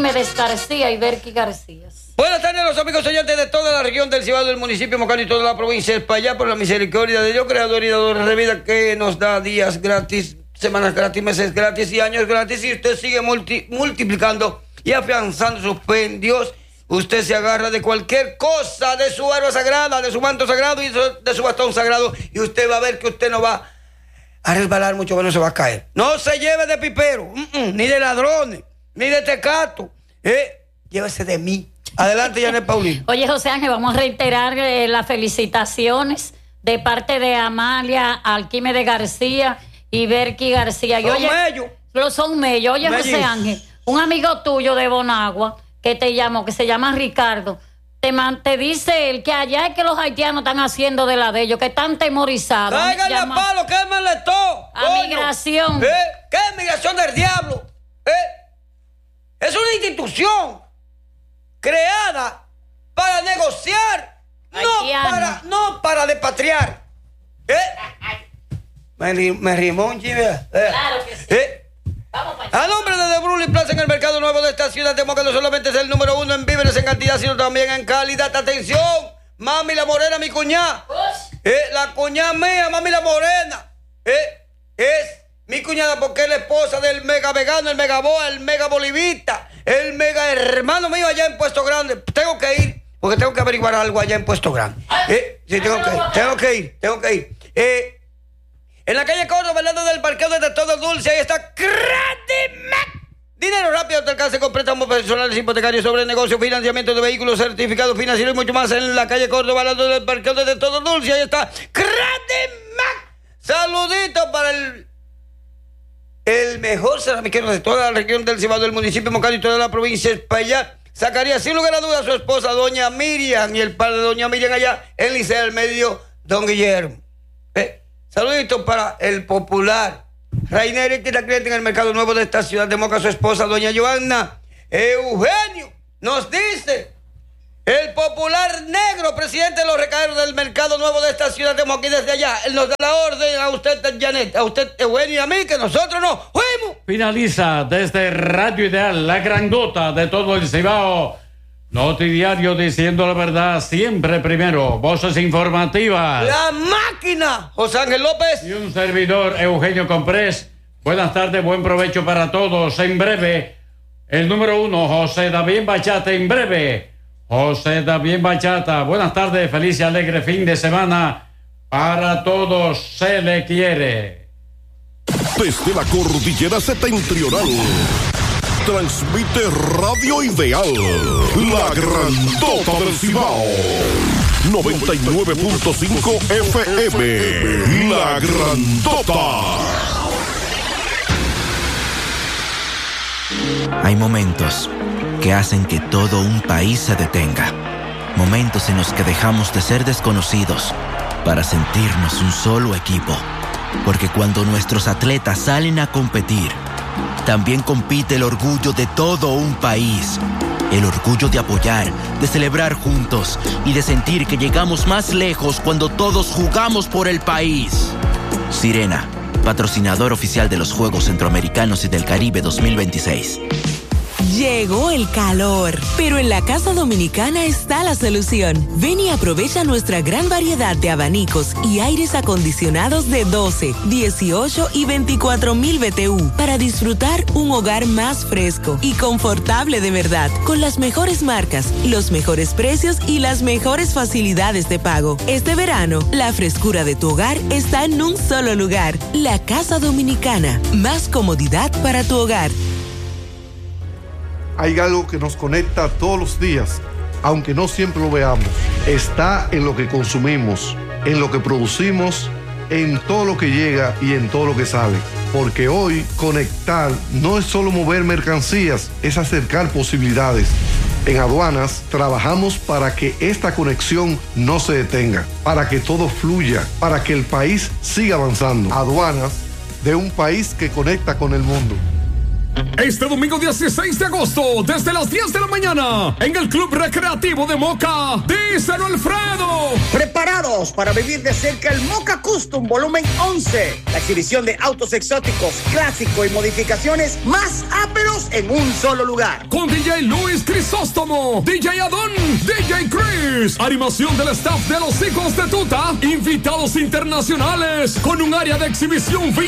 Arquímedes García y Berky García. Buenas tardes a los amigos oyentes de toda la región del Cibao, del municipio Mocano y toda la provincia de España, por la misericordia de Dios, creador y dador de vida, que nos da días gratis, semanas gratis, meses gratis y años gratis. Y usted sigue multiplicando y afianzando su fe en Dios. Usted se agarra de cualquier cosa, de su arma sagrada, de su manto sagrado y de su bastón sagrado, y usted va a ver que usted no va a resbalar mucho, que no se va a caer. No se lleve de pipero, ni de ladrones, ni de tecato. Llévese de mí. Adelante, Janet Paulino. Oye, José Ángel, vamos a reiterar las felicitaciones de parte de Amalia, Arquímedes García y Berky García. Son mellos. Oye, José Ángel, un amigo tuyo de Bonagua que te llamó, que se llama Ricardo, te dice él que allá es que los haitianos están haciendo de la de ellos, que están temorizados. ¡Cáiganle a palo, quémenle todo! A migración. ¿Qué migración del diablo? Es una institución creada para negociar, no para despatriar. Me rimó un chive. Claro que sí. A nombre de The Bruley Plaza, en el mercado nuevo de esta ciudad de Moca, no solamente es el número 1 en víveres en cantidad, sino también en calidad. Atención, mami la morena, mi cuñada. La cuñada mía, mami la morena. Es mi cuñada porque es la esposa del mega vegano, el mega boa, el mega bolivista, el mega hermano mío allá en Puesto Grande. Tengo que ir porque tengo que averiguar algo allá en Puesto Grande. Sí, tengo que ir. En la calle Córdoba, al lado del parqueo de Todo Dulce, ahí está Credimac. Dinero rápido te alcance con préstamos personales, hipotecarios, sobre negocio, financiamiento de vehículos, certificados financieros y mucho más. En la calle Córdoba, al lado del parqueo de Todo Dulce, ahí está Credimac. Saludito para el mejor ceramiquero de toda la región del Cibao, del municipio Mocano y toda la provincia de Espaillat. Sacaría sin lugar a dudas a su esposa, doña Miriam, y el padre de doña Miriam allá en Licea del Medio, don Guillermo. Saluditos para el popular Rainer, que está cliente en el mercado nuevo de esta ciudad de Moca, su esposa, doña Joanna. Eugenio nos dice, el popular negro, presidente de los recaderos del mercado nuevo de esta ciudad de Moca, y desde allá, él nos da la orden a usted, Janet, a usted, Eugenio, y a mí, que nosotros no fuimos. Finaliza desde Radio Ideal, la grandota de todo el Cibao. Notidiario, diciendo la verdad siempre primero. Voces informativas. La máquina, José Ángel López. Y un servidor, Eugenio Comprés. Buenas tardes, buen provecho para todos. En breve, el número 1, José David Bachata. En breve, José David Bachata. Buenas tardes, feliz y alegre fin de semana para todos. Se le quiere. Desde la cordillera septentrional transmite Radio Ideal, la grandota del Cibao, 99.5 FM, la grandota. Hay momentos que hacen que todo un país se detenga. Momentos en los que dejamos de ser desconocidos para sentirnos un solo equipo. Porque cuando nuestros atletas salen a competir, también compite el orgullo de todo un país. El orgullo de apoyar, de celebrar juntos y de sentir que llegamos más lejos cuando todos jugamos por el país. Sirena, patrocinador oficial de los Juegos Centroamericanos y del Caribe 2026. Llegó el calor, pero en la Casa Dominicana está la solución. Ven y aprovecha nuestra gran variedad de abanicos y aires acondicionados de 12, 18 y 24,000 BTU para disfrutar un hogar más fresco y confortable de verdad, con las mejores marcas, los mejores precios y las mejores facilidades de pago. Este verano, la frescura de tu hogar está en un solo lugar. La Casa Dominicana, más comodidad para tu hogar. Hay algo que nos conecta todos los días, aunque no siempre lo veamos. Está en lo que consumimos, en lo que producimos, en todo lo que llega y en todo lo que sale. Porque hoy conectar no es solo mover mercancías, es acercar posibilidades. En Aduanas trabajamos para que esta conexión no se detenga, para que todo fluya, para que el país siga avanzando. Aduanas, de un país que conecta con el mundo. Este domingo 16 de agosto, desde las 10 de la mañana, en el Club Recreativo de Moca, díselo Alfredo. Preparados para vivir de cerca el Moca Custom Volumen 11, la exhibición de autos exóticos, clásicos y modificaciones más áperos en un solo lugar. Con DJ Luis Crisóstomo, DJ Adón, DJ Chris, animación del staff de Los Hijos de Tuta, invitados internacionales, con un área de exhibición